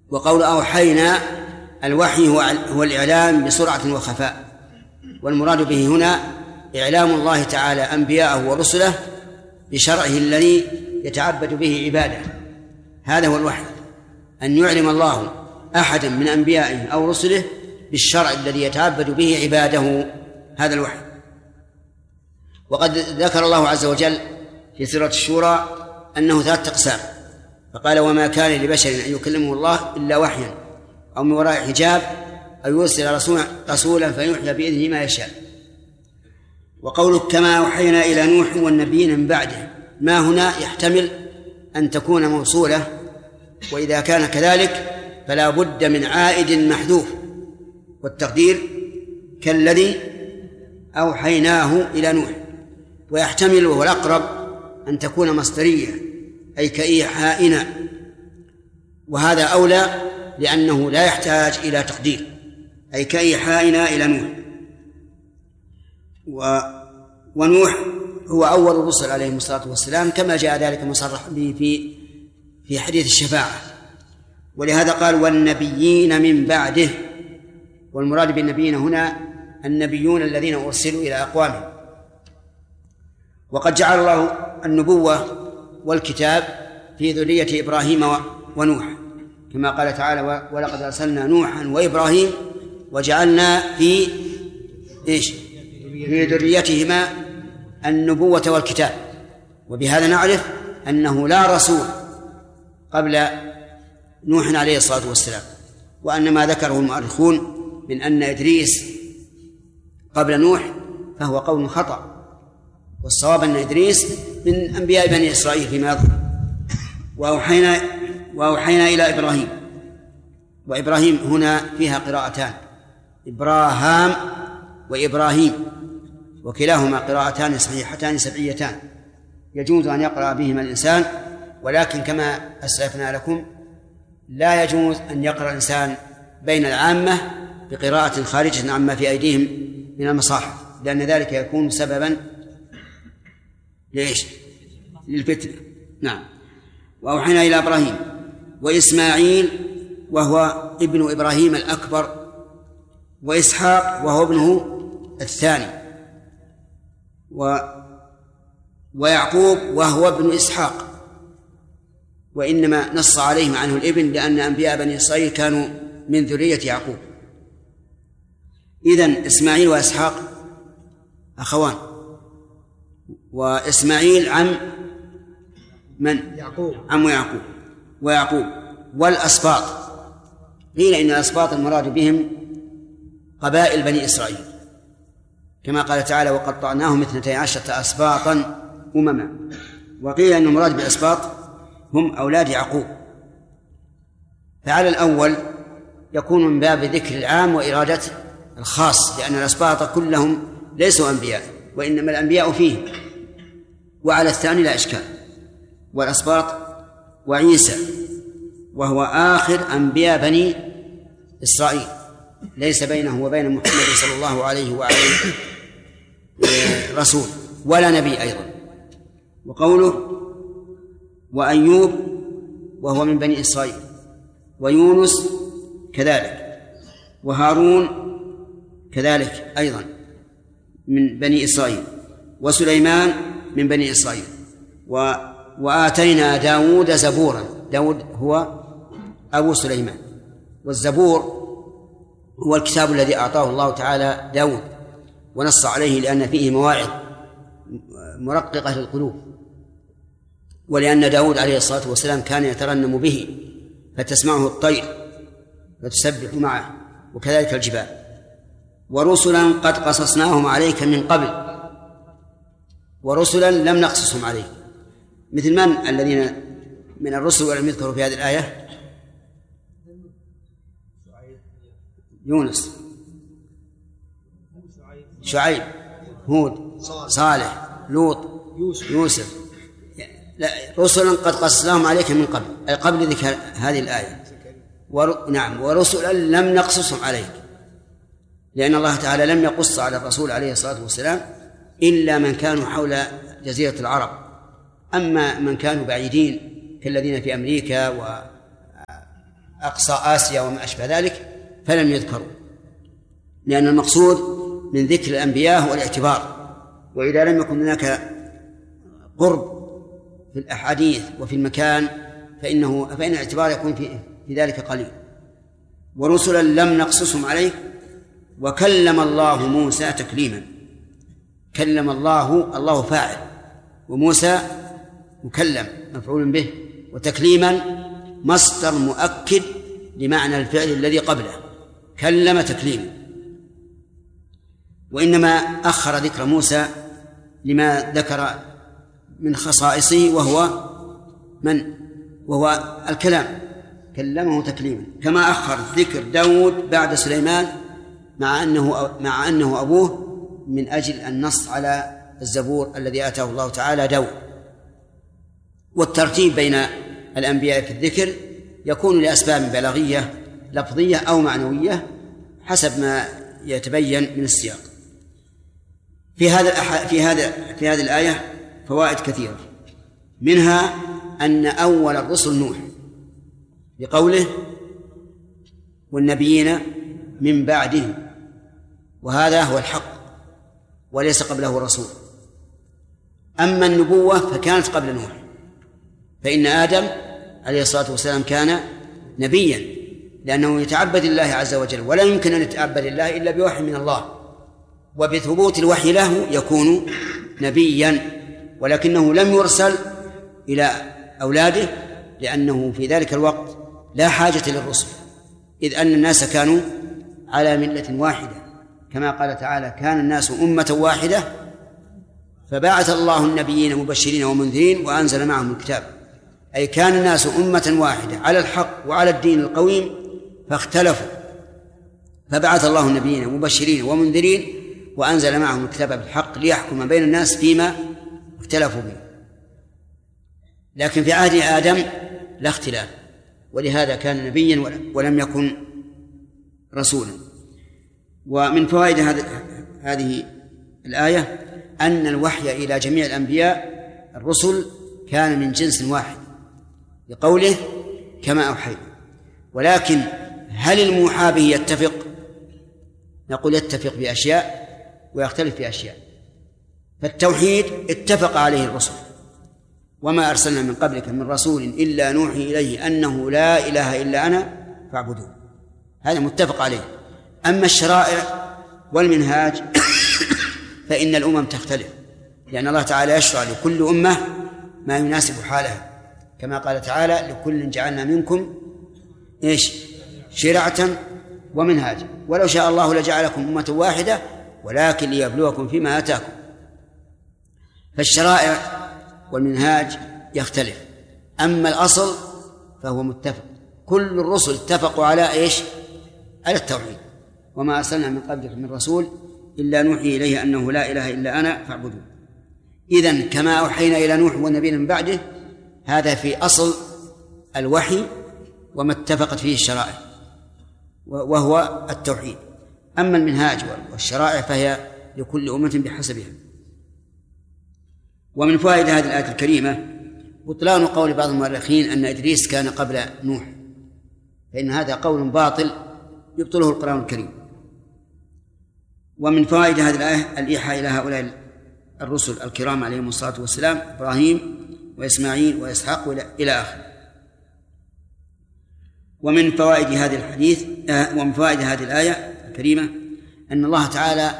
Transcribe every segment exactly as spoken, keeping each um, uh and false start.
وقول أوحينا الوحي هو الإعلام بسرعة وخفاء، والمراد به هنا إعلام الله تعالى أنبياءه ورسله بشرعه الذي يتعبد به عباده. هذا هو الوحي، أن يعلم الله أحدا من أنبيائه أو رسله بالشرع الذي يتعبد به عباده، هذا الوحي. وقد ذكر الله عز وجل في سورة الشورى أنه ثلاثة أقسام، فقال: وما كان لبشر أن يكلمه الله إلا وحيا أو من وراء حجاب أو يرسل رسولا فيوحي بإذنه ما يشاء. وقولك كما أوحينا إلى نوح والنبيين من بعده، ما هنا يحتمل أن تكون موصولة، وإذا كان كذلك فلا بد من عائد محذوف، والتقدير كالذي أوحيناه إلى نوح. ويحتمل وهو الأقرب أن تكون مصدرية أي كإيحائنا، وهذا أولى لأنه لا يحتاج إلى تقدير، أي كإيحائنا إلى نوح. و... ونوح هو أول الرسل عليه الصلاة والسلام، كما جاء ذلك مصرح به في في حديث الشفاعة. ولهذا قال: والنبيين من بعده، والمراد بالنبيين هنا النبيون الذين أرسلوا إلى أقوامهم. وقد جعل الله النبوة والكتاب في ذرية إبراهيم ونوح، كما قال تعالى: ولقد أرسلنا نوحا وإبراهيم وجعلنا في إيش في ذريتهما النبوة والكتاب. وبهذا نعرف أنه لا رسول قبل نوح عليه الصلاة والسلام، وأن ما ذكره المؤرخون من أن إدريس قبل نوح فهو قول خطأ، والصواب أن إدريس من أنبياء بني إسرائيل فيما يظهر. وأوحينا, وأوحينا إلى إبراهيم، وإبراهيم هنا فيها قراءتان: إبراهام وإبراهيم، وكلاهما قراءتان صحيحتان سبعيتان يجوز أن يقرأ بهما الإنسان، ولكن كما أسلفنا لكم لا يجوز أن يقرأ الإنسان بين العامة بقراءة خارجة عما في أيديهم من المصاحف، لأن ذلك يكون سببا ليش؟ للفتنة. نعم. وأوحينا إلى إبراهيم وإسماعيل وهو ابن إبراهيم الأكبر، وإسحاق وهو ابنه الثاني، و... ويعقوب وهو ابن إسحاق، وإنما نص عليهم عنه الابن لأن أنبياء بني إسرائيل كانوا من ذرية يعقوب. إذن إسماعيل وإسحاق أخوان، وإسماعيل عم من؟ يعقوب. عم يعقوب ويعقوب. والأسباط، قيل إن الأسباط المراد بهم قبائل بني إسرائيل، كما قال تعالى: وقطعناهم اثنتي عشرة أسباطا أمما. وقيل أن المراد بالأسباط هم أولاد يعقوب. فعلى الأول يكون من باب ذكر العام وإرادة الخاص، لأن الأسباط كلهم ليسوا أنبياء، وإنما الأنبياء فيه. وعلى الثاني لا إشكال، والأسباط وعيسى وهو آخر أنبياء بني إسرائيل، ليس بينه وبين محمد صلى الله عليه وعليه رسول ولا نبي أيضا. وقوله وأيوب وهو من بني إسرائيل، ويونس كذلك، وهارون كذلك أيضا من بني إسرائيل، وسليمان من بني إسرائيل. و... وآتينا داود زبورا، داود هو أبو سليمان، والزبور هو الكتاب الذي أعطاه الله تعالى داود ونص عليه لأن فيه مواعظ مرققة للقلوب، ولأن داود عليه الصلاة والسلام كان يترنم به فتسمعه الطير فتسبح معه، وكذلك الجبال. ورسلا قد قصصناهم عليك من قبل، ورسلا لم نقصصهم عليك، مثل من الذين من الرسل ولم يذكروا في هذه الآية؟ يونس، شعيب، هود، صالح، لوط، يوسف. لا، رسلا قد قصصناهم عليك من قبل، أي قبل ذكر هذه الآية. ور... نعم، ورسلا لم نقصصهم عليك، لأن الله تعالى لم يقص على الرسول عليه الصلاة والسلام إلا من كانوا حول جزيرة العرب، أما من كانوا بعيدين كالذين في أمريكا أقصى آسيا وما أشبه ذلك فلم يذكروا، لأن المقصود من ذكر الأنبياء هو الاعتبار، وإذا لم يكن هناك قرب في الأحاديث وفي المكان فإنه فإن الاعتبار يكون في, في ذلك قليل. ورسلا لم نقصصهم عليك وكلم الله موسى تكليما. كلم الله، الله فاعل، وموسى مكلم مفعول به، وتكليما مصدر مؤكد لمعنى الفعل الذي قبله، كلم تكليما. وإنما أخر ذكر موسى لما ذكر من خصائصه وهو من وهو الكلام، كلمه تكليما، كما أخر ذكر داود بعد سليمان مع أنه مع أنه أبوه من أجل النص على الزبور الذي آتاه الله تعالى داود. والترتيب بين الأنبياء في الذكر يكون لأسباب بلاغية لفظية أو معنوية حسب ما يتبين من السياق. في هذا في هذا في هذه الآية فوائد كثيرة، منها أن أول الرسل نوح بقوله والنبيين من بعده، وهذا هو الحق وليس قبله رسول. أما النبوة فكانت قبل نوح، فإن آدم عليه الصلاة والسلام كان نبيا لأنه يتعبد الله عز وجل، ولا يمكن أن يتعبد الله إلا بوحي من الله، وبثبوت الوحي له يكون نبيا، ولكنه لم يرسل إلى أولاده لأنه في ذلك الوقت لا حاجة للرسل، إذ أن الناس كانوا على ملة واحدة، كما قال تعالى كان الناس أمة واحدة فبعث الله النبيين مبشرين ومنذرين وأنزل معهم الكتاب، أي كان الناس أمة واحدة على الحق وعلى الدين القويم فاختلفوا، فبعث الله النبيين مبشرين ومنذرين وأنزل معهم الكتاب بالحق ليحكم بين الناس فيما اختلفوا به. لكن في عهد آدم لا اختلاف، ولهذا كان نبيا ولم يكن رسولا. ومن فوائد هذه الآية أن الوحي إلى جميع الأنبياء الرسل كان من جنس واحد بقوله كما أوحينا. ولكن هل الموحى به يتفق؟ نقول يتفق بأشياء ويختلف في أشياء. فالتوحيد اتفق عليه الرسل، وما أرسلنا من قبلك من رسول إلا نوحي إليه أنه لا إله إلا أنا فاعبدون، هذا متفق عليه. أما الشرائع والمنهاج فإن الأمم تختلف، لأن الله تعالى يشرع لكل أمة ما يناسب حالها، كما قال تعالى لكل جعلنا منكم إيش شرعة ومنهاجا ولو شاء الله لجعلكم أمة واحدة ولكن ليبلوكم فيما آتاكم. فالشرائع والمنهاج يختلف، أما الأصل فهو متفق. كل الرسل اتفقوا على إيش؟ على التوحيد. وما أرسلنا من قبلك من رسول إلا نوحي إليه أنه لا إله إلا أنا فاعبدون. إذن كما أوحينا إلى نوح والنبيين من بعده، هذا في أصل الوحي وما اتفقت فيه الشرائع وهو التوحيد. أما المنهاج والشرائع فهي لكل أمة بحسبها. ومن فوائد هذه الآية الكريمة بطلان قول بعض المؤرخين أن إدريس كان قبل نوح، فإن هذا قول باطل يبطله القرآن الكريم. ومن فوائد هذه الآية الإيحاء إلى هؤلاء الرسل الكرام عليهم الصلاة والسلام إبراهيم وإسماعيل وإسحاق إلى آخره. ومن فوائد هذه الحديث ومن فوائد هذه الآية الكريمة أن الله تعالى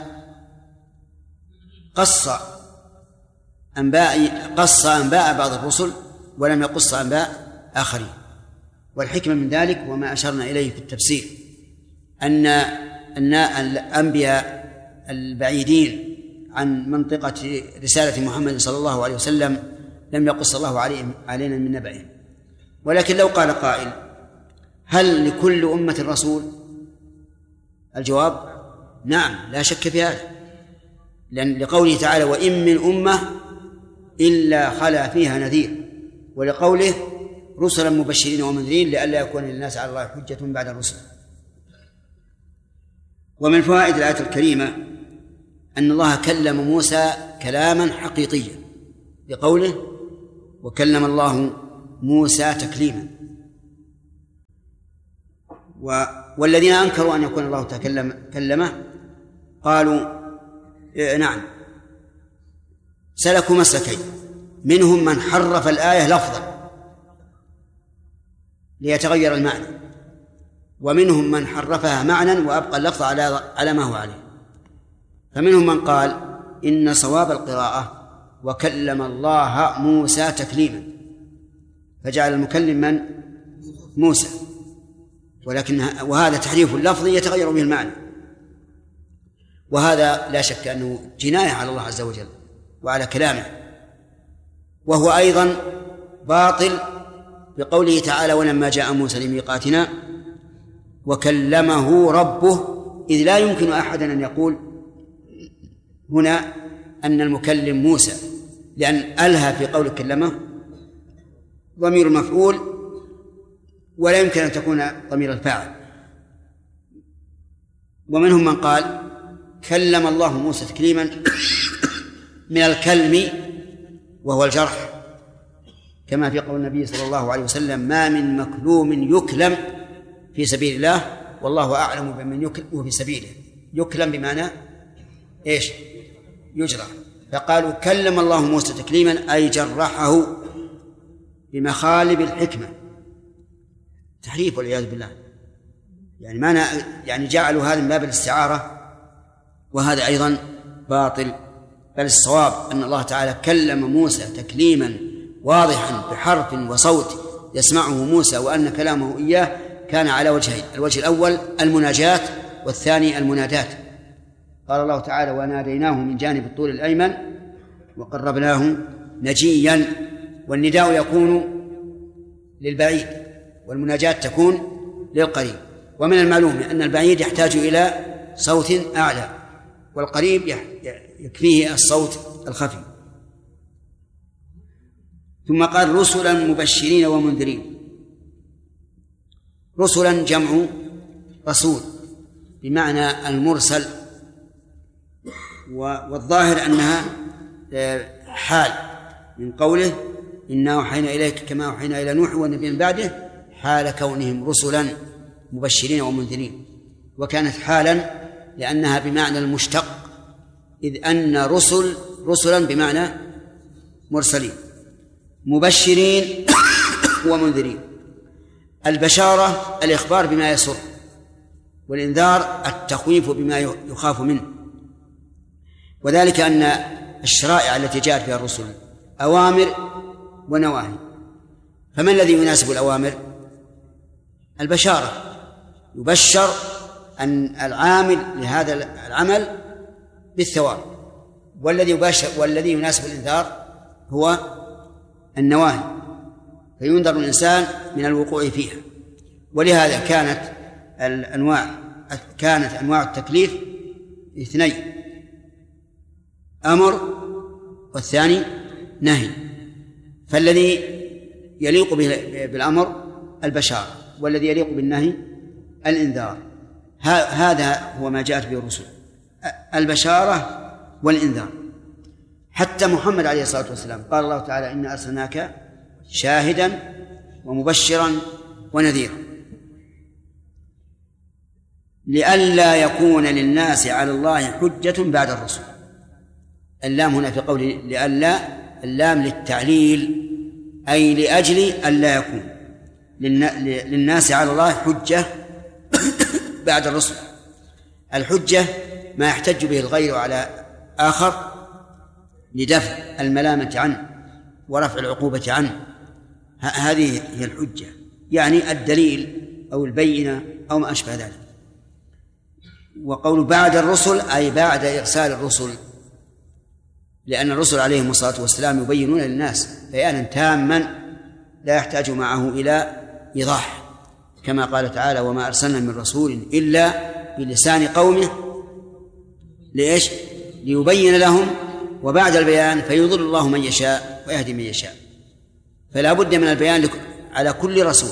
قص أنباء قص أنباء بعض الرسل ولم يقص أنباء آخرين. والحكمة من ذلك وما أشرنا إليه في التفسير أن أن الأنبياء البعيدين عن منطقة رسالة محمد صلى الله عليه وسلم لم يقص الله عليهم علينا من نبأهم. ولكن لو قال قائل هل لكل أمة رسول؟ الجواب نعم لا شك في هذا، لأن لقوله تعالى وإن من أمة إلا خلا فيها نذير، ولقوله رسلا مبشرين ومنذرين لئلا يكون للناس على الله حجة بعد الرسل. ومن فوائد الآية الكريمة أن الله كلم موسى كلاما حقيقيا بقوله وكلم الله موسى تكليما. و والذين أنكروا أن يكون الله تكلم كلمه قالوا إيه نعم سلكوا مسلكين، منهم من حرف الآية لفظا ليتغير المعنى، ومنهم من حرفها معنى وأبقى اللفظ على على ما هو عليه. فمنهم من قال إن صواب القراءة وكلم الله موسى تكليما، فجعل المكلم من؟ موسى، ولكن وهذا تحريف لفظي يتغير به المعنى، وهذا لا شك أنه جناية على الله عز وجل وعلى كلامه، وهو أيضا باطل بقوله تعالى ولما جاء موسى لميقاتنا وكلمه ربه، إذ لا يمكن أحد أن يقول هنا أن المكلم موسى، لأن ألها في قول كلمه ضمير المفعول ولا يمكن أن تكون ضمير الفاعل. ومنهم من قال كلم الله موسى تكليما من الكلم وهو الجرح، كما في قول النبي صلى الله عليه وسلم ما من مكلوم يكلم في سبيل الله والله أعلم بمن يكلم في سبيله. يكلم بمعنى إيش؟ يجرح. فقالوا كلم الله موسى تكليما أي جرحه بمخالب الحكمة، تحريف والعياذ بالله. يعني ما يعني جعلوا هذا من باب الاستعارة، وهذا أيضا باطل، بل الصواب أن الله تعالى كلم موسى تكليما واضحا بحرف وصوت يسمعه موسى، وأن كلامه إياه كان على وجهين: الوجه الأول المناجاة، والثاني المنادات. قال الله تعالى وناديناه من جانب الطور الأيمن وقربناه نجيا، والنداء يكون للبعيد والمناجاة تكون للقريب. ومن المعلوم أن البعيد يحتاج إلى صوت أعلى، والقريب يكفيه الصوت الخفي. ثم قال رسلا مبشرين ومنذرين. رسلا جمع رسول بمعنى المرسل، والظاهر أنها حال من قوله إنا أوحينا إليك كما أوحينا إلى نوح والنبي من بعده، حال كونهم رسلا مبشرين ومنذرين. وكانت حالا لأنها بمعنى المشتق، إذ أن رسل رسلا بمعنى مرسلين، مبشرين ومنذرين. البشارة الإخبار بما يسر، والإنذار التخويف بما يخاف منه. وذلك أن الشرائع التي جاءت بها الرسل أوامر ونواهي، فما الذي يناسب الأوامر؟ البشارة، يبشر أن العامل لهذا العمل بالثواب، والذي يبشر والذي يناسب الإنذار هو النواهي، فينذر الإنسان من الوقوع فيها. ولهذا كانت الأنواع كانت أنواع التكليف اثنين: أمر والثاني نهي. فالذي يليق بالأمر البشارة، والذي يليق بالنهي الإنذار. هذا هو ما جاءت به الرسل، البشارة والإنذار. حتى محمد عليه الصلاة والسلام قال الله تعالى إنا أرسلناك شاهدا ومبشرا ونذيرا، لئلا يكون للناس على الله حجة بعد الرسل. اللام هنا في قوله لئلا، اللام للتعليل، أي لأجل ألا يكون للناس على الله حجة بعد الرسل. الحجة ما يحتج به الغير على آخر لدفع الملامة عنه ورفع العقوبة عنه، هذه هي الحجة، يعني الدليل أو البينة أو ما أشبه ذلك. وقول بعد الرسل أي بعد إرسال الرسل، لأن الرسل عليهم الصلاة والسلام يبينون للناس بيانا تاما لا يحتاج معه إلى إيضاح، كما قال تعالى وما أرسلنا من رسول إلا بلسان قومه لإيش؟ ليبين لهم، وبعد البيان فيضل الله من يشاء ويهدي من يشاء. فلا بد من البيان على كل رسول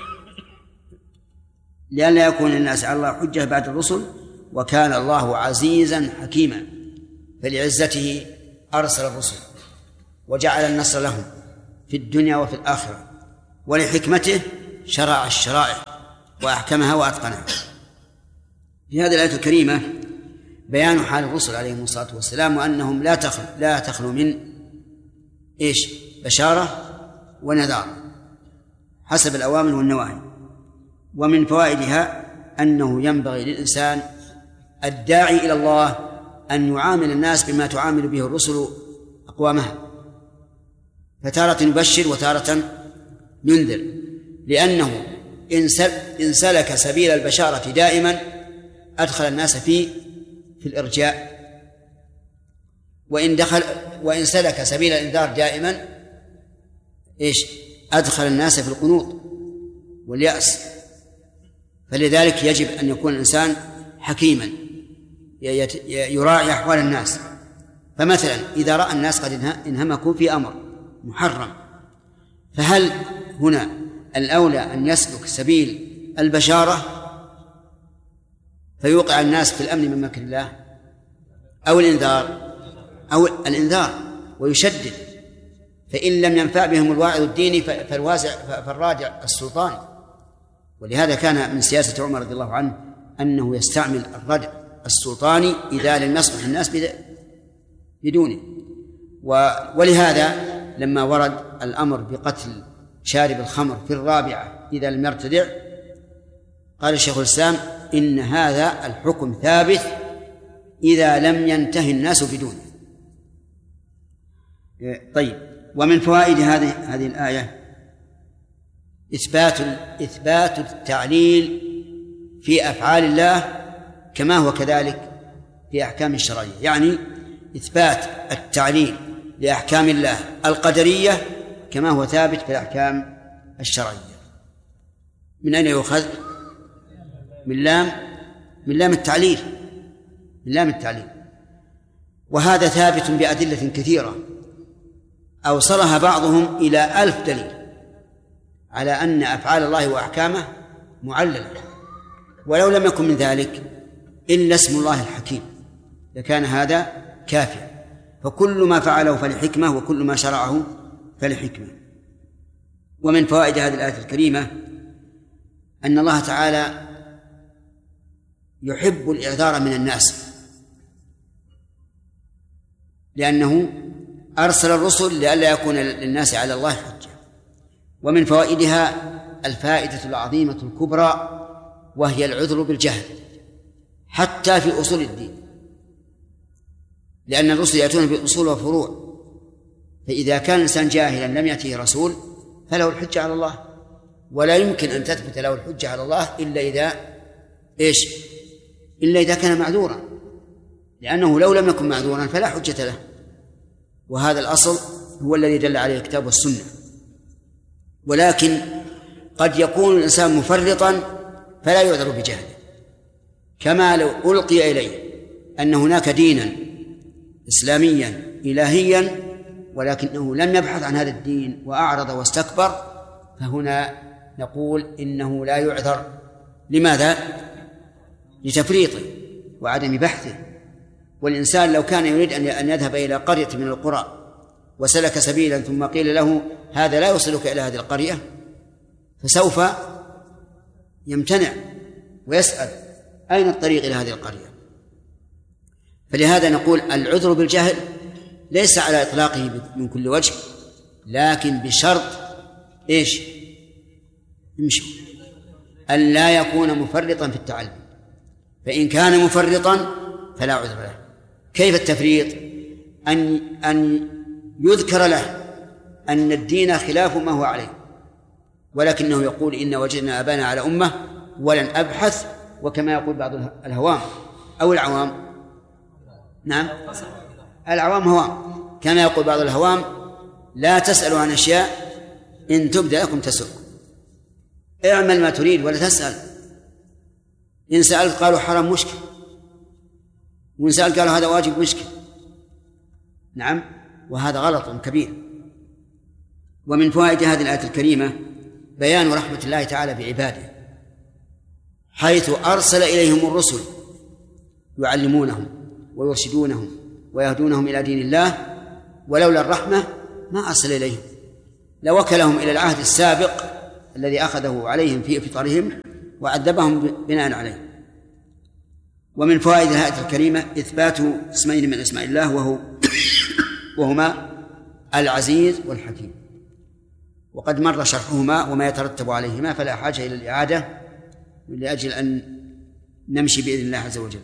لأن لا يكون الناس على الله حجة بعد الرسل. وكان الله عزيزا حكيما، فلعزته أرسل الرسل وجعل النصر لهم في الدنيا وفي الآخرة، ولحكمته شرع الشرائع وأحكمها وأتقنها. في هذه الآية الكريمة بيان حال الرسل عليهم الصلاة والسلام، وأنهم لا تخلو لا تخلو من إيش؟ بشارة ونذار حسب الأوامر والنواهي. ومن فوائدها أنه ينبغي للإنسان الداعي إلى الله أن يعامل الناس بما تعامل به الرسل أقوامها، فتارة يبشر وتارة ينذر، لأنه إن سلك سبيل البشارة دائما أدخل الناس في في الإرجاء، وإن دخل وإن سلك سبيل الإنذار دائما إيش؟ أدخل الناس في القنوط واليأس. فلذلك يجب أن يكون الإنسان حكيما يراعي أحوال الناس. فمثلا إذا رأى الناس قد انهمكوا في أمر محرم، فهل هنا الأولى أن يسلك سبيل البشارة فيوقع الناس في الأمن من مكر الله، أو الإنذار أو الإنذار ويشدد؟ فإن لم ينفع بهم الواعظ الديني فالوازع فالراجع السلطان. ولهذا كان من سياسة عمر رضي الله عنه أنه يستعمل الردع السلطاني إذا لم يصلح الناس بدونه. ولهذا لما ورد الأمر بقتل شارب الخمر في الرابعة إذا لم يرتدع، قال الشيخ الإسلام إن هذا الحكم ثابت إذا لم ينتهي الناس بدونه. طيب، ومن فوائد هذه هذه الآية إثبات إثبات التعليل في أفعال الله كما هو كذلك في أحكام الشرعية، يعني إثبات التعليل لأحكام الله القدرية كما هو ثابت في الأحكام الشرعية. من أين يؤخذ؟ من لام من لام التعليل من لام التعليل وهذا ثابت بأدلة كثيرة أوصلها بعضهم إلى ألف دليل على أن أفعال الله وأحكامه معللة، ولو لم يكن من ذلك إلا اسم الله الحكيم لكان هذا كافيا. فكل ما فعله فلحكمة، وكل ما شرعه فلحكمة. ومن فوائد هذه الآية الكريمة أن الله تعالى يحب الإعذار من الناس، لأنه أرسل الرسل لئلا يكون للناس على الله حجة. ومن فوائدها الفائدة العظيمة الكبرى، وهي العذر بالجهل حتى في أصول الدين، لأن الرسل يأتون بأصول وفروع، فإذا كان الإنسان جاهلا لم يأته رسول فله الحجة على الله، ولا يمكن أن تثبت له الحجة على الله إلا إذا إيش؟ إلا إذا كان معذورا، لأنه لو لم يكن معذورا فلا حجة له. وهذا الأصل هو الذي دل عليه الكتاب والسنة. ولكن قد يكون الإنسان مفرطا فلا يعذر بجهله، كما لو ألقي إليه أن هناك دينا إسلاميا إلهيا ولكنه لم يبحث عن هذا الدين وأعرض واستكبر، فهنا نقول إنه لا يعذر. لماذا؟ لتفريطه وعدم بحثه. والإنسان لو كان يريد أن يذهب إلى قرية من القرى وسلك سبيلا ثم قيل له هذا لا يوصلك إلى هذه القرية، فسوف يمتنع ويسأل أين الطريق إلى هذه القرية. فلهذا نقول العذر بالجهل ليس على إطلاقه من كل وجه، لكن بشرط إيش؟ امشي أن لا يكون مفرطا في التعلم، فإن كان مفرطا فلا عذر له. كيف التفريط؟ أن أن يذكر له أن الدين خلاف ما هو عليه، ولكنه يقول إن وجدنا أبانا على أمة ولن أبحث، وكما يقول بعض الهوام أو العوام، نعم العوام هوام، كما يقول بعض الهوام لا تسألوا عن أشياء إن تبدأ لكم تسؤكم. اعمل ما تريد ولا تسأل. إن سألت قالوا حرام مشكل، وإن سألت قالوا هذا واجب مشكل. نعم، وهذا غلط كبير. ومن فوائد هذه الآية الكريمة بيان رحمة الله تعالى بعباده، حيث أرسل إليهم الرسل يعلمونهم ويرشدونهم ويهدونهم إلى دين الله، ولولا الرحمة ما أرسل إليهم، لوكلهم إلى العهد السابق الذي أخذه عليهم في فطرهم وعذبهم بناء عليه. ومن فوائد الآية الكريمة إثبات اسمين من أسماء الله وهو وهما العزيز والحكيم، وقد مر شرحهما وما يترتب عليهما، فلا حاجة إلى الإعادة لأجل أن نمشي بإذن الله عز وجل.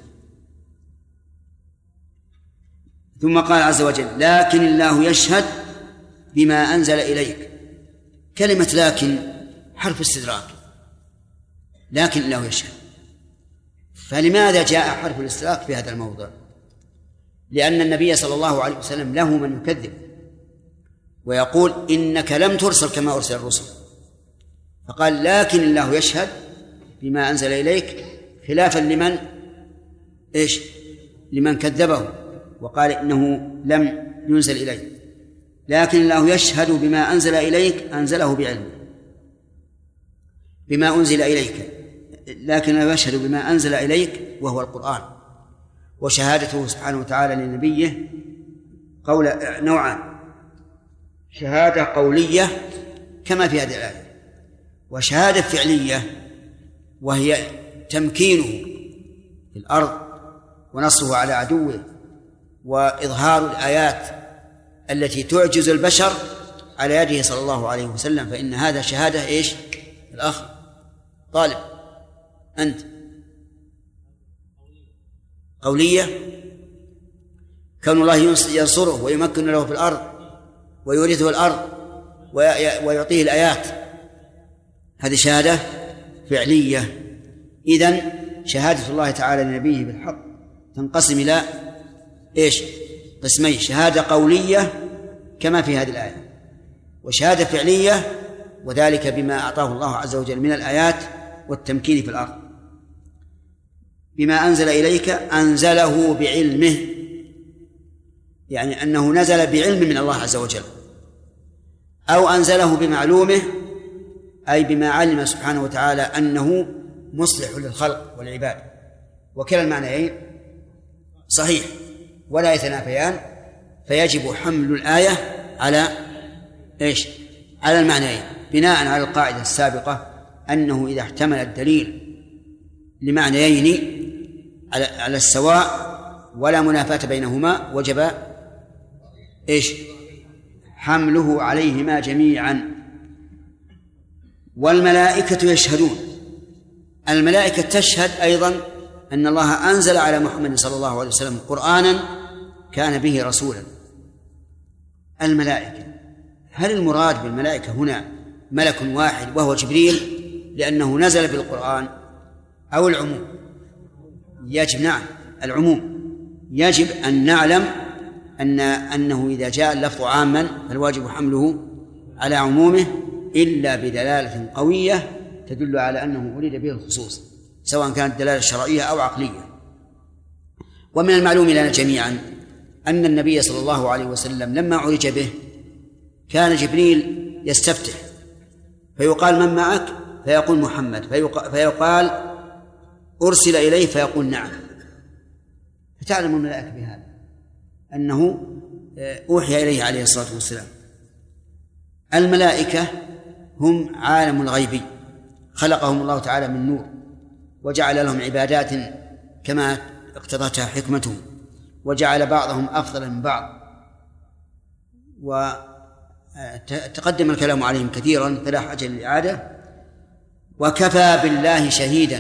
ثم قال عز وجل: لكن الله يشهد بما أنزل إليك. كلمة لكن حرف استدراك، لكن الله يشهد. فلماذا جاء حرف الاستدراك في هذا الموضع؟ لأن النبي صلى الله عليه وسلم له من يكذب ويقول: إنك لم ترسل كما أرسل الرسل، فقال: لكن الله يشهد بما أنزل إليك، خلافا لمن إيش لمن كذبه وقال إنه لم ينزل إليه. لكن الله يشهد بما أنزل إليك، أنزله بعلمه بما أنزل إليك، لكن الله يشهد بما أنزل إليك وهو القرآن. وشهادته سبحانه وتعالى لنبيه قول نوعان: شهادة قولية كما في هذه الآية، وشهادة فعلية وهي تمكينه في الأرض ونصره على عدوه وإظهار الآيات التي تعجز البشر على يده صلى الله عليه وسلم. فإن هذا شهادة إيش؟ الأخ طالب أنت قولية، كون الله ينصره ويمكن له في الأرض ويورثه الأرض ويعطيه الآيات، هذه شهادة فعلية. إذن شهادة الله تعالى لنبيه بالحق تنقسم إلى إيش؟ قسمين: شهادة قولية كما في هذه الآية، وشهادة فعلية، وذلك بما أعطاه الله عز وجل من الآيات والتمكين في الأرض. بما أنزل إليك أنزله بعلمه، يعني أنه نزل بعلم من الله عز وجل، أو أنزله بمعلومه، أي بما علم سبحانه وتعالى أنه مصلح للخلق والعباد. وكلا المعنيين صحيح ولا يتنافيان، فيجب حمل الآية على إيش؟ على المعنيين، بناء على القاعدة السابقة أنه إذا احتمل الدليل لمعنيين على على السواء ولا منافاة بينهما وجب إيش؟ حمله عليهما جميعا. والملائكة يشهدون، الملائكة تشهد أيضا أن الله أنزل على محمد صلى الله عليه وسلم قرآنا كان به رسولا. الملائكة، هل المراد بالملائكة هنا ملك واحد وهو جبريل لأنه نزل بالقرآن، أو العموم؟ يجب نعم العموم. يجب أن نعلم أن أنه إذا جاء اللفظ عاما فالواجب حمله على عمومه إلا بدلالة قوية تدل على أنه أريد به الخصوص، سواء كانت دلالة شرعية أو عقلية. ومن المعلوم لنا جميعا أن النبي صلى الله عليه وسلم لما عرج به كان جبريل يستفتح فيقال: من معك؟ فيقول: محمد. فيقال: أرسل إليه؟ فيقول: نعم. فتعلم الملائكة بهذا أنه أوحي إليه عليه الصلاة والسلام. الملائكة هم عالم الغيب، خلقهم الله تعالى من نور وجعل لهم عبادات كما اقتضتها حكمته، وجعل بعضهم أفضل من بعض، وتقدم الكلام عليهم كثيرا فلا حاجة للإعادة. وكفى بالله شهيدا،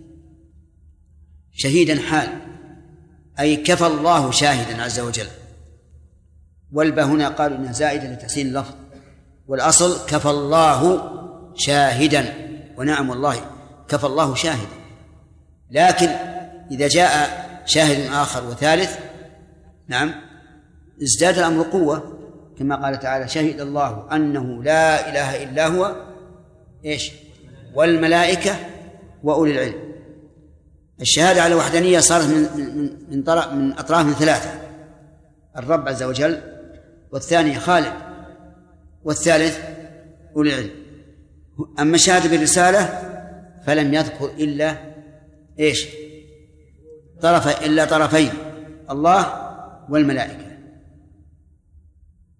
شهيدا حال، أي كفى الله شاهدا عز وجل. والباء هنا قالوا إنها زائدة لتحسين اللفظ، والأصل كفى الله شاهدا، ونعم والله كفى الله شاهدا. لكن إذا جاء شاهد آخر وثالث نعم ازداد الأمر قوة، كما قال تعالى: شهد الله أنه لا إله إلا هو إيش؟ والملائكة وأولي العلم. الشهادة على وحدانية صارت من من من, طرف من أطراف من ثلاثة: الرب عز وجل، والثاني خالق، والثالث أولي العلم. أما الشهادة بالرسالة فلم يذكر إلا إيش؟ طرف إلا طرفين: الله والملائكة.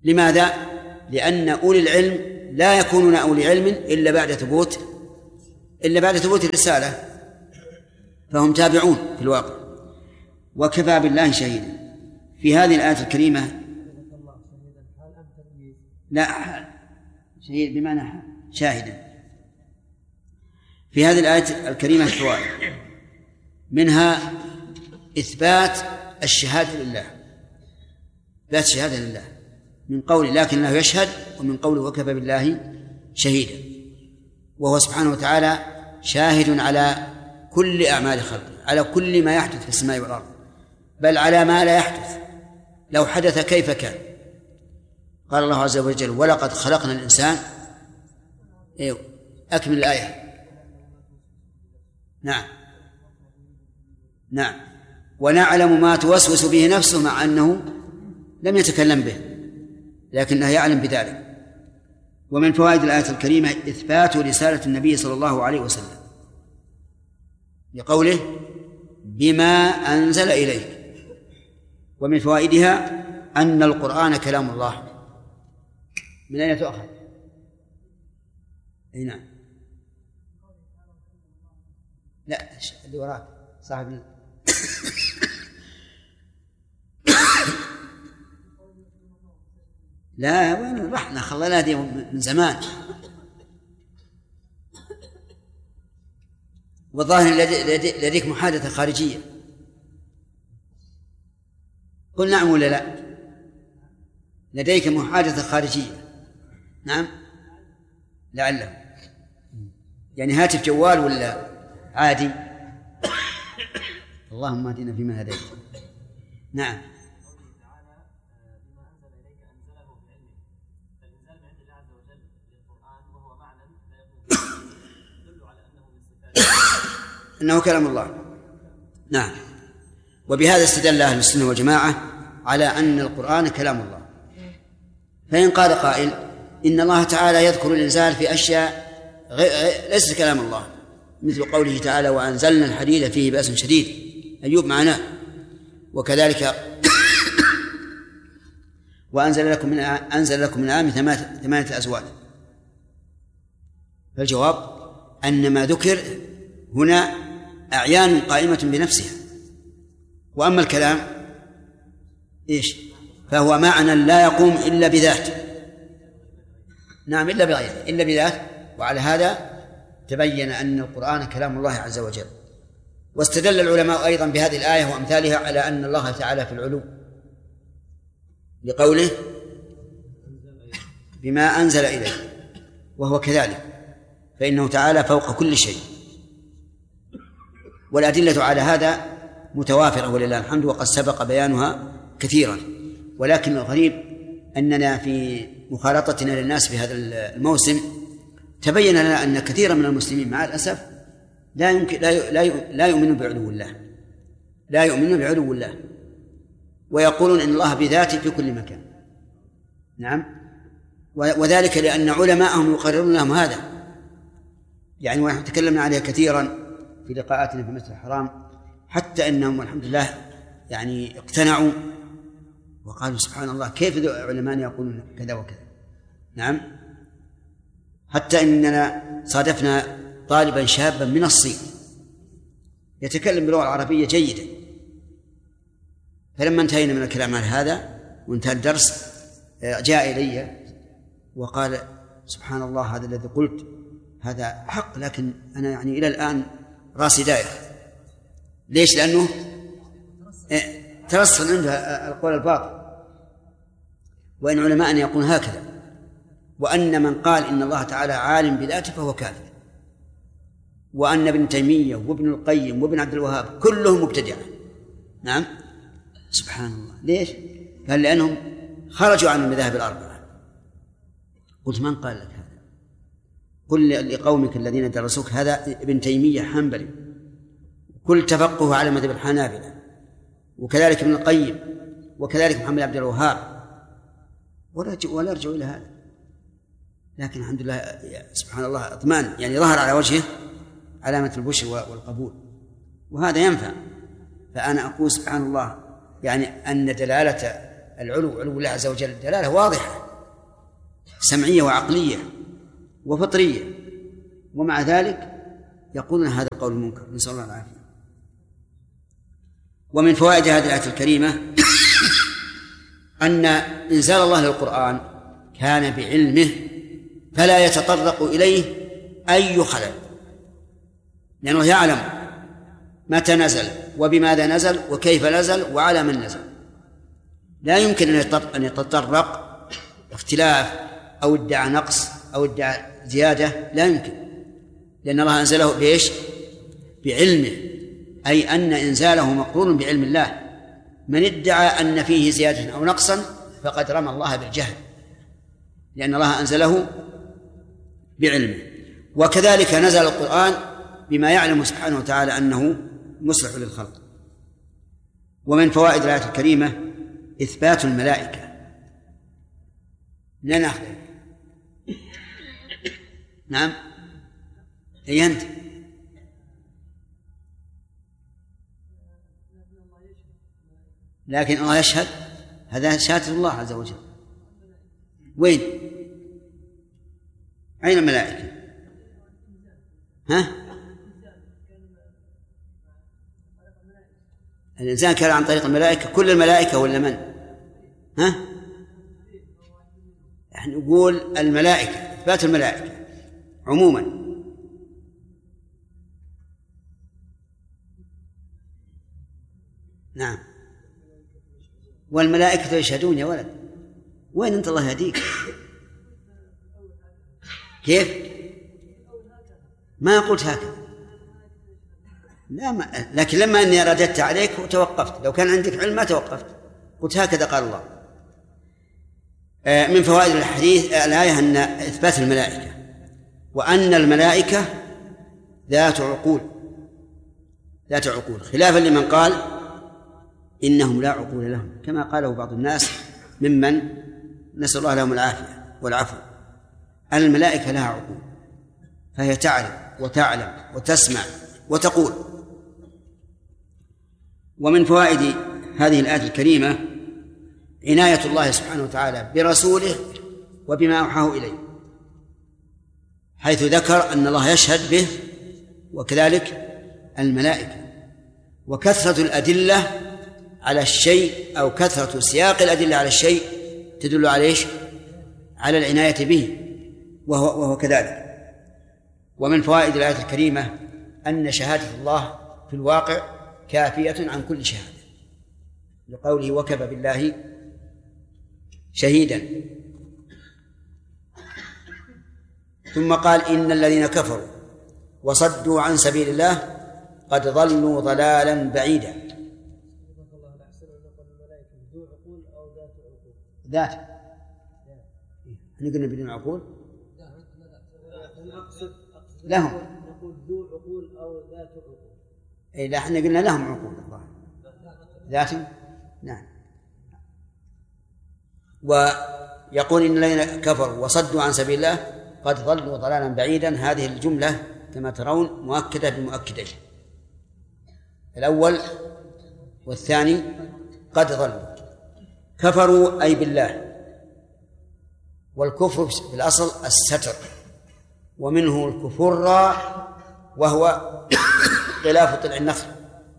لماذا؟ لأن أولي العلم لا يكونون أولي علم إلا بعد ثبوت إلا بعد ثبوت الرسالة، فهم تابعون في الواقع. وكفى بالله شهيدا. في هذه الآية الكريمة لا شهيد بمعنى شاهدا. في هذه الآية الكريمة فوائد، منها إثبات الشهادة لله، إثبات الشهادة لله من قول لكن الله يشهد، ومن قوله وكفى بالله شهيدا، وهو سبحانه وتعالى شاهد على كل أعمال خلقه، على كل ما يحدث في السماء والأرض، بل على ما لا يحدث لو حدث كيف كان. قال الله عز وجل ولقد خلقنا الإنسان. أيوه أكمل الآية. نعم نعم ونعلم ما توسوس به نفسه، مع أنه لم يتكلم به لكنه يعلم بذلك. ومن فوائد الآية الكريمة إثبات رسالة النبي صلى الله عليه وسلم لقوله بما أنزل إليك. ومن فوائدها أن القرآن كلام الله. من أين تؤخذ؟ أي نعم لا اللي وراك صاحب لا وين رحنا خلنا دي من زمان. والظاهر لديك محادثة خارجية. قل نعم ولا لا؟ لديك محادثة خارجية. نعم لعله يعني هاتف جوال ولا عادي؟ اللهم اهدنا فيما هديت. نعم إنه كلام الله. نعم. وبهذا استدل أهل السنة والجماعة على أن القرآن كلام الله. فإن قال قائل إن الله تعالى يذكر الإنزال في أشياء ليست كلام الله، مثل قوله تعالى وأنزلنا الحديد فيه بأس شديد، أيوب معناه، وكذلك وأنزل لكم من أنزل لكم من الأنعام ثمانية أزواج. فالجواب أن ما ذكر هنا أعيان قائمة بنفسها، وأما الكلام إيش؟ فهو معنى لا يقوم إلا بذاته. نعم إلا بغيره، إلا بذاته. وعلى هذا تبين أن القرآن كلام الله عز وجل. واستدل العلماء أيضا بهذه الآية وأمثالها على أن الله تعالى في العلو لقوله بما أنزل إليه، وهو كذلك، فإنه تعالى فوق كل شيء. والأدلة على هذا متوافرة ولله الحمد، وقد سبق بيانها كثيرا. ولكن الغريب أننا في مخالطتنا للناس في هذا الموسم تبين لنا أن كثيرا من المسلمين مع الأسف لا يمكن لا لا يؤمنون بعلو الله، لا يؤمنون بعلو الله، ويقولون إن الله بذاته في كل مكان. نعم، وذلك لأن علماءهم يقررون لهم هذا. يعني ونحن تكلمنا عليها كثيرا في لقاءاتنا في المسجد الحرام، حتى أنهم والحمد لله يعني اقتنعوا وقالوا سبحان الله كيف علماء يقولون كذا وكذا. نعم، حتى إننا صادفنا طالبا شابا من الصين يتكلم باللغة العربية جيدا، فلما انتهينا من الكلام على هذا وانتهى الدرس جاء إلي وقال سبحان الله هذا الذي قلت هذا حق، لكن أنا يعني إلى الآن راسي دائر. ليش؟ لأنه ترسل عنده القول الباطل. وإن علماء يقول هكذا، وأن من قال إن الله تعالى عالم بذاته فهو كافر، وأن ابن تيمية وابن القيم وابن عبد الوهاب كلهم مبتدعة. نعم سبحان الله. ليش؟ قال لأنهم خرجوا عن المذاهب الأربعة. قلت من قال لك هذا؟ قل لقومك الذين درسوك هذا ابن تيمية حنبلي، كل تفقه على مذهب الحنابلة، وكذلك ابن القيم، وكذلك محمد عبد الوهاب، ولا يرجعوا إلى هذا. لكن الحمد لله سبحان الله اطمئن، يعني ظهر على وجهه علامة البشر والقبول، وهذا ينفع. فأنا أقول سبحان الله يعني أن دلالة العلو علو الله عز وجل دلالة واضحة سمعية وعقلية وفطرية، ومع ذلك يقولون هذا القول المنكر، نسأل الله العافية. ومن فوائد هذه الآية الكريمة أن إنزال الله للقرآن كان بعلمه فلا يتطرق إليه أي خلل، لأنه يعلم متى نزل وبماذا نزل وكيف نزل وعلى من نزل. لا يمكن أن يتطرق اختلاف أو ادعى نقص أو ادعى زيادة، لا يمكن، لأن الله أنزله بإيش؟ بعلمه، أي أن إنزاله مقرون بعلم الله. من ادعى أن فيه زيادة أو نقصا فقد رمى الله بالجهل، لأن الله أنزله بعلمه. وكذلك نزل القرآن بما يعلم سبحانه وتعالى أنه مصلح للخلق. ومن فوائد الآية الكريمة إثبات الملائكة. لا نأخذ. نعم أي أنت؟ لكن الله يشهد، هذا شهادة الله عز وجل. وين؟ أين الملائكة؟ ها؟ الإنسان كان عن طريق الملائكة، كل الملائكة ولا من؟ ها؟ نحن نقول الملائكة، إثبات الملائكة عموما. نعم. والملائكة يشهدون يا ولد. وين أنت الله يهديك؟ كيف؟ ما قلت هكذا. لا ما. لكن لما أني رددت عليك وتوقفت، لو كان عندك علم ما توقفت، قلت هكذا قال الله. من فوائد الحديث الآية أن إثبات الملائكة، وأن الملائكة ذات عقول، ذات عقول، خلافا لمن قال إنهم لا عقول لهم، كما قاله بعض الناس ممن نسأل الله لهم العافية والعفو. الملائكة لها عقول، فهي تعرف وتعلم وتسمع وتقول. ومن فوائد هذه الآية الكريمة عناية الله سبحانه وتعالى برسوله وبما أوحاه إليه، حيث ذكر أن الله يشهد به وكذلك الملائكة. وكثرة الأدلة على الشيء أو كثرة سياق الأدلة على الشيء تدل على إيش؟ على العناية به، وهو, وهو كذلك. ومن فوائد الآية الكريمة أن شهادة الله في الواقع كافية عن كل شهادة، لقوله وكفى بالله شهيدا. ثم قال إن الذين كفروا وصدوا عن سبيل الله قد ضلوا ضلالا بعيدا. ذات احنا قلنا بدون عقول لهم، نقول ذو عقول أو ذات عقول. إيه لا احنا قلنا لهم عقول الله ذات. نعم. ويقول إن الذين كفروا وصدوا عن سبيل الله قد ضلوا ضلالا بعيدا. هذه الجملة كما ترون مؤكدة بمؤكدين، الأول والثاني قد ضلوا. كفروا أي بالله، والكفر في الأصل الستر، ومنه الكفر وهو غلاف طلع النخل،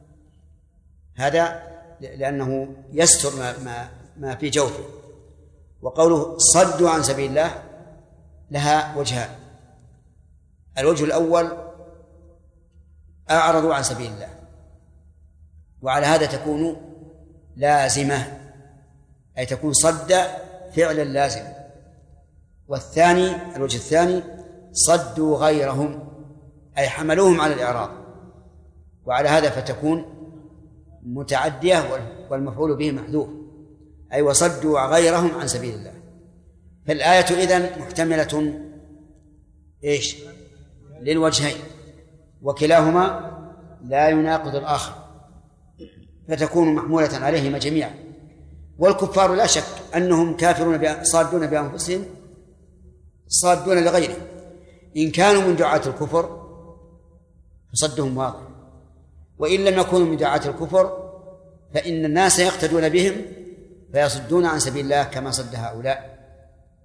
هذا لأنه يستر ما, ما, ما في جوفه. وقوله صدوا عن سبيل الله لها وجهان. الوجه الأول أعرضوا عن سبيل الله، وعلى هذا تكون لازمة، أي تكون صد فعلا لازم. والثاني الوجه الثاني صدوا غيرهم، أي حملوهم على الإعراض، وعلى هذا فتكون متعدية والمفعول به محذوف، أي وصدوا غيرهم عن سبيل الله. فالآية إذن محتملة إيش؟ للوجهين، وكلاهما لا يناقض الآخر، فتكون محمولة عليهما جميعا. والكفار لا شك أنهم كافرون صادون بأنفسهم صادون لغيرهم. إن كانوا من دعاة الكفر فصدهم واضح، وإن لم يكونوا من دعاة الكفر فإن الناس يقتدون بهم فيصدون عن سبيل الله كما صد هؤلاء،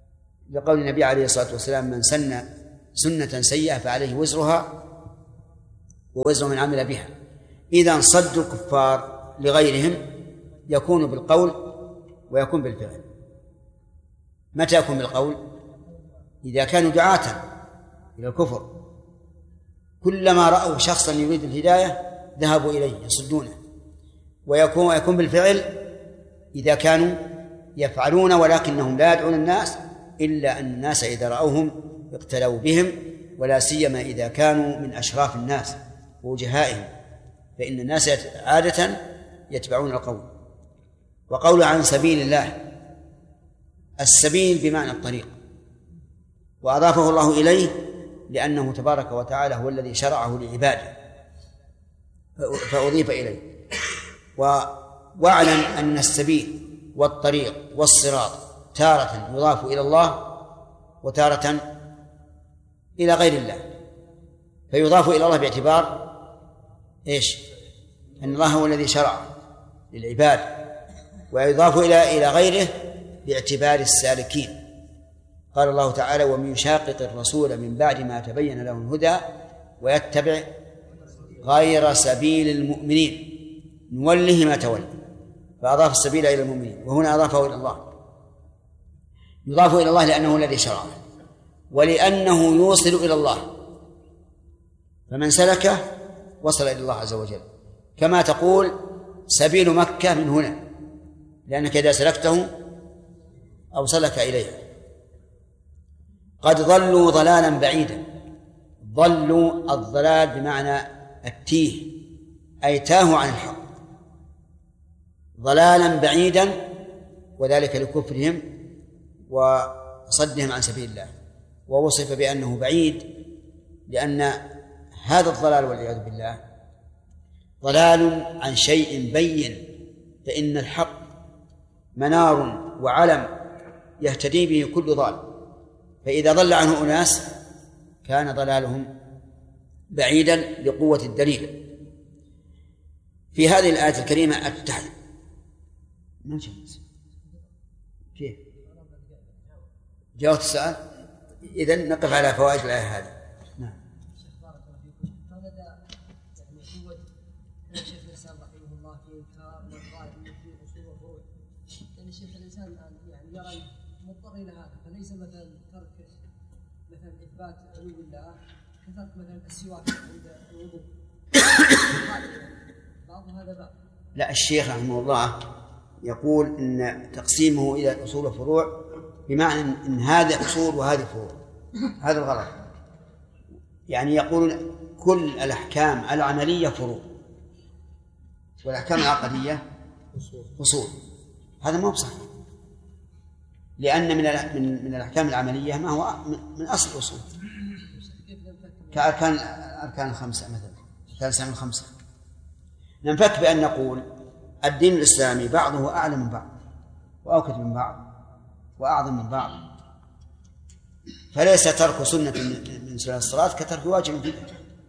لقول النبي عليه الصلاة والسلام من سن سنة سيئة فعليه وزرها ووزر من عمل بها. إذا صد الكفار لغيرهم يكون بالقول ويكون بالفعل. متى يكون بالقول؟ إذا كانوا دعاة إلى الكفر، كلما رأوا شخصا يريد الهداية ذهبوا إليه يصدونه. ويكون ويكون بالفعل إذا كانوا يفعلون ولكنهم لا يدعون الناس، إلا أن الناس إذا رأوهم اقتلوا بهم، ولا سيما إذا كانوا من أشراف الناس ووجهائهم، فإن الناس عادة يتبعون القول. وقول عن سبيل الله، السبيل بمعنى الطريق، وأضافه الله إليه لأنه تبارك وتعالى هو الذي شرعه لعباده فأضيف إليه. واعلم أن السبيل والطريق والصراط تارة يضاف إلى الله وتارة إلى غير الله. فيضاف إلى الله باعتبار إيش؟ أن الله هو الذي شرع للعباد، ويضاف إلى إلى غيره باعتبار السالكين. قال الله تعالى: ومن يشاقق الرسول من بعد ما تبين له الهدى ويتبع غير سبيل المؤمنين نوله ما تولى. فأضاف السبيل إلى المؤمنين، وهنا أضافه إلى الله. يضاف إلى الله لأنه الذي شرعه، ولأنه يوصل إلى الله، فمن سلكه وصل إلى الله عز وجل. كما تقول سبيل مكة من هنا، لأنك إذا سلكته أوصلك إليها. قد ضلوا ضلالا بعيدا. ضلوا الضلال بمعنى التيه، أي تاهوا عن الحق ضلالا بعيدا، وذلك لكفرهم وصدهم عن سبيل الله. ووصف بأنه بعيد لأن هذا الضلال والعياذ بالله ضلال عن شيء بين، فإن الحق منار وعلم يهتدي به كل ضال، فإذا ضل عنه أناس كان ضلالهم بعيدا لقوة الدليل. في هذه الآية الكريمة التحديد. كيف جاوبت السؤال؟ إذن نقف على فوائد الآية هذه. نعم. الشيخ الإنسان رحمه الله في إنكار من قال إنه في أصول وفروع، لأن الشيخ الإنسان يعني يرى مضطر إلى هذا، فليس مثلا ترك مثلا إثبات علو الله كترك مثلا السواك عند الوضوء بعض هذا بعض. لا، الشيخ رحمه الله يقول إن تقسيمه إلى أصول وفروع بمعنى إن هذا أصول وهذه فروع، هذا الغلط. يعني يقولون كل الأحكام العملية فروع والأحكام العقدية أصول. هذا ما هو صحيح، لأن من من من الأحكام العملية ما هو من أصل الأصول، كأركان أركان الخمسة مثلا، أركان الإسلام الخمسة. ننفك بأن نقول الدين الإسلامي بعضه أعلى من بعض وأوكد من بعض وأعظم من بعض، فليس ترك سنة من سنن الصلاة كترك واجب فيها،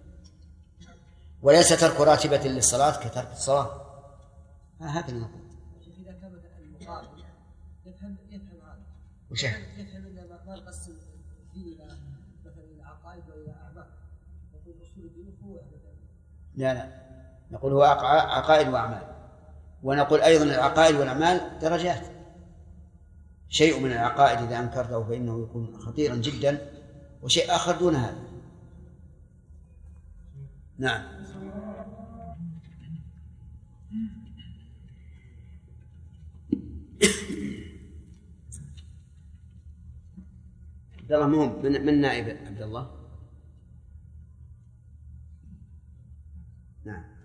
وليس ترك راتبة للصلاة كترك الصلاة. هكذا نقول. إذا كان المقابل يفهم يفهم هذا وش يفهم أن ما نقسم الدين إلى مثلا العقائد وإلى أعمال، نقول أصول الدين فروع. لا لا، نقول هو عقائد وأعمال، ونقول أيضا العقائد والأعمال درجات. شيء من العقائد إذا أنكرته فإنه يكون خطيرا جدا، وشيء آخر دون هذا. نعم. عبد الله مهم من, من نائب عبد الله. نعم.